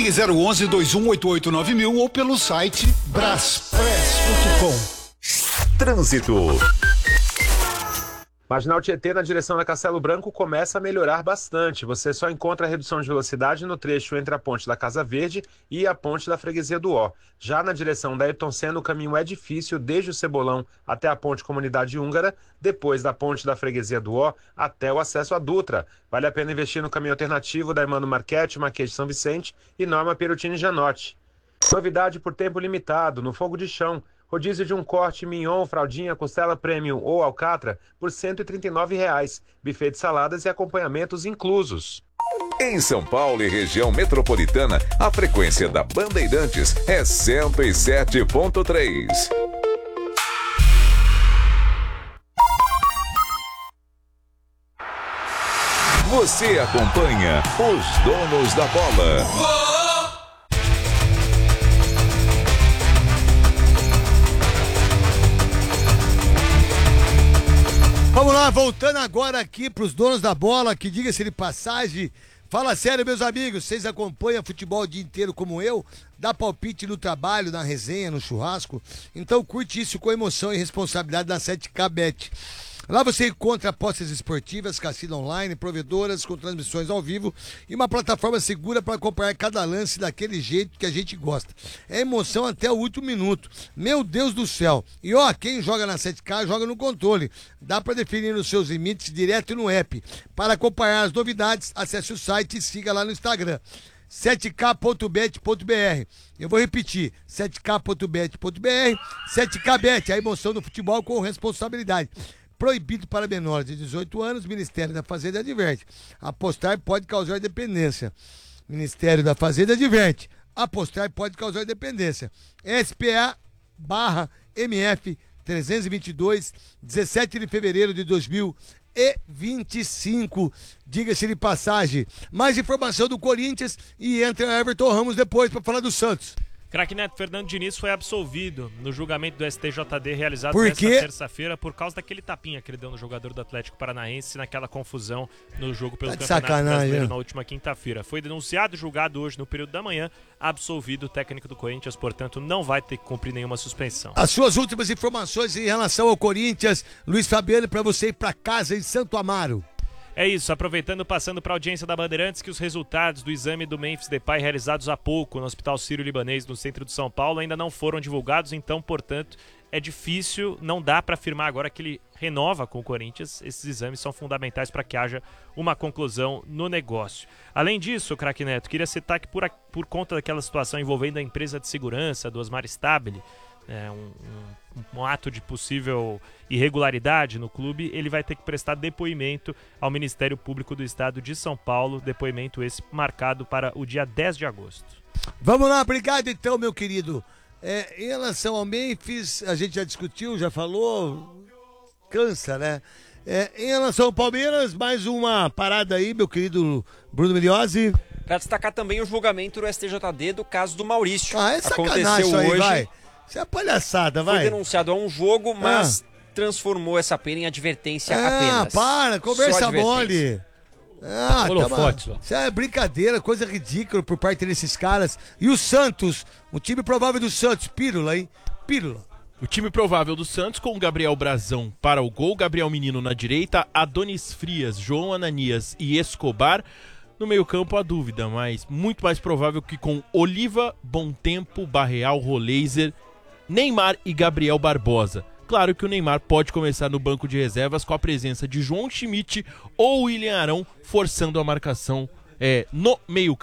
Ligue 011-2188-9000 ou pelo site braspress.com. Trânsito. Marginal Tietê, na direção da Castelo Branco, começa a melhorar bastante. Você só encontra a redução de velocidade no trecho entre a ponte da Casa Verde e a ponte da Freguesia do Ó. Já na direção da Ayrton Senna, o caminho é difícil desde o Cebolão até a ponte Comunidade Húngara, depois da ponte da Freguesia do Ó até o acesso à Dutra. Vale a pena investir no caminho alternativo da Emmanuel Marchetti, Marquês de São Vicente e Norma Perutini Janotti. Novidade por tempo limitado, no fogo de chão. Rodízio de um corte mignon, fraldinha, costela premium ou alcatra por R$ 139,00. Buffet de saladas e acompanhamentos inclusos. Em São Paulo e região metropolitana, a frequência da Bandeirantes é 107.3. Você acompanha os donos da bola. Vamos lá, voltando agora aqui para os donos da bola, que diga-se de passagem, fala sério, meus amigos, vocês acompanham futebol o dia inteiro como eu, dá palpite no trabalho, na resenha, no churrasco, então curte isso com emoção e responsabilidade na 7K Bet. Lá você encontra apostas esportivas, cassino online, provedoras com transmissões ao vivo e uma plataforma segura para acompanhar cada lance daquele jeito que a gente gosta. É emoção até o último minuto. Meu Deus do céu. E ó, quem joga na 7K joga no controle. Dá para definir os seus limites direto no app. Para acompanhar as novidades, acesse o site e siga lá no Instagram. 7k.bet.br. Eu vou repetir, 7k.bet.br. 7kBet, a emoção do futebol com responsabilidade. Proibido para menores de 18 anos, Ministério da Fazenda adverte. Apostar pode causar dependência. Ministério da Fazenda adverte. Apostar pode causar dependência. SPA/MF 322, 17 de fevereiro de 2025. Diga-se de passagem. Mais informação do Corinthians e entra Everton Ramos depois para falar do Santos. Craque Neto, Fernando Diniz foi absolvido no julgamento do STJD realizado nesta terça-feira por causa daquele tapinha que ele deu no jogador do Atlético Paranaense naquela confusão no jogo pelo Campeonato Brasileiro na última quinta-feira. Foi denunciado e julgado hoje no período da manhã, absolvido. O técnico do Corinthians, portanto, não vai ter que cumprir nenhuma suspensão. As suas últimas informações em relação ao Corinthians, Luiz Fabiano, para você ir para casa em Santo Amaro. É isso, aproveitando, passando para a audiência da Bandeirantes, que os resultados do exame do Memphis Depay realizados há pouco no Hospital Sírio-Libanês, no centro de São Paulo, ainda não foram divulgados, então, portanto, é difícil, não dá para afirmar agora que ele renova com o Corinthians. Esses exames são fundamentais para que haja uma conclusão no negócio. Além disso, craque Neto, queria citar que por conta daquela situação envolvendo a empresa de segurança do Osmar Stabile, um ato de possível irregularidade no clube, ele vai ter que prestar depoimento ao Ministério Público do Estado de São Paulo, depoimento esse marcado para o dia 10 de agosto. Vamos lá, obrigado então, meu querido. Em relação ao Memphis, a gente já discutiu, já falou, cansa, né? Em relação ao Palmeiras, mais uma parada aí, meu querido Bruno Milhozzi. Para destacar também o julgamento do STJD do caso do Maurício. É sacanagem isso aí, hoje. Vai. Isso é palhaçada, vai. Foi denunciado a um jogo, mas transformou essa pena em advertência apenas. Conversa mole. Isso é brincadeira, coisa ridícula por parte desses caras. E o Santos, o time provável do Santos, Pílula, hein? Pílula. O time provável do Santos com Gabriel Brazão para o gol, Gabriel Menino na direita, Adonis Frias, João Ananias e Escobar. No meio-campo, a dúvida, mas muito mais provável que com Oliva, Bom Tempo, Barreal, Roleiser, Neymar e Gabriel Barbosa. Claro que o Neymar pode começar no banco de reservas com a presença de João Schmidt ou William Arão forçando a marcação no meio-campo.